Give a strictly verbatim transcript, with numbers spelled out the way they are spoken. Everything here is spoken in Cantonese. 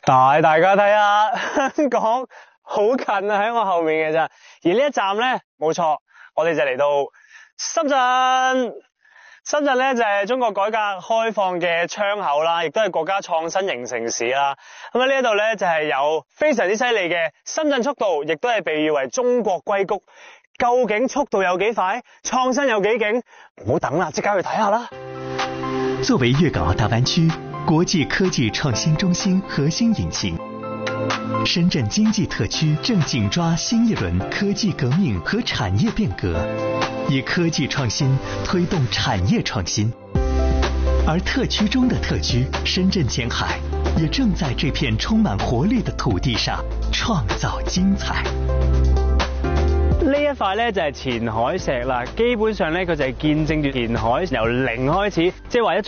帶大家睇下香港好近啊，喺我後面嘅咋。而呢一站咧，冇錯，我哋就嚟到深圳。深圳咧就係中國改革開放嘅窗口啦，亦都係國家創新型城市啦。咁喺呢一度咧就係有非常之犀利嘅深圳速度，亦都係被譽為中國硅谷。究竟速度有幾快，創新有幾勁？唔好等啦，即刻去睇下啦。 作為粵港澳大灣區國際科技創新中心核心引擎，深圳經濟特區正緊抓新一輪科技革命和產業變革，以科技創新推動產業創新。而特區中的特區深圳前海，也正在這片充滿活力的土地上創造精彩。 呢一塊咧就係前海石啦，基本上咧佢就係見證住前海由零開始，即係話一